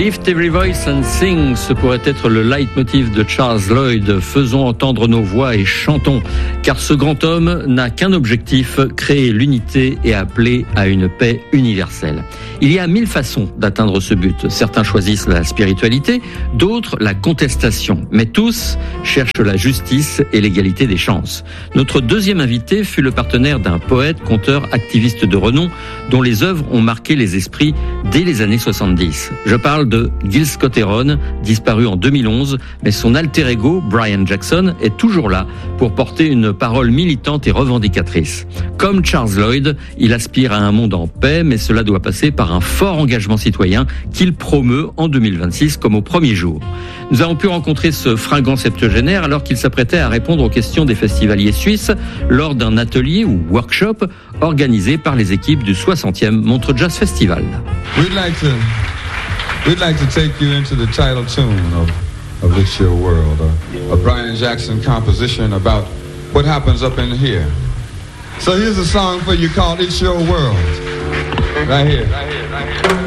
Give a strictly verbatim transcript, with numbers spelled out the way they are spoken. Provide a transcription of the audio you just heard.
Lift every voice and sing, ce pourrait être le leitmotiv de Charles Lloyd. Faisons entendre nos voix et chantons, car ce grand homme n'a qu'un objectif, créer l'unité et appeler à une paix universelle. Il y a mille façons d'atteindre ce but. Certains choisissent la spiritualité, d'autres la contestation, mais tous cherchent la justice et l'égalité des chances. Notre deuxième invité fut le partenaire d'un poète, conteur, activiste de renom, dont les œuvres ont marqué les esprits dès les années soixante-dix. Je parle de Gil Scott-Heron, disparu en deux mille onze, mais son alter ego, Brian Jackson, est toujours là pour porter une parole militante et revendicatrice. Comme Charles Lloyd, il aspire à un monde en paix, mais cela doit passer par un fort engagement citoyen qu'il promeut en deux mille vingt-six comme au premier jour. Nous avons pu rencontrer ce fringant septuagénaire alors qu'il s'apprêtait à répondre aux questions des festivaliers suisses lors d'un atelier ou workshop organisé par les équipes du soixantième Montreux Jazz Festival. We'd like to, we'd like to take you into the title tune of, of It's Your World, a, a Brian Jackson composition about what happens up in here. So here's a song for you called It's Your World. Right here, right here, right here.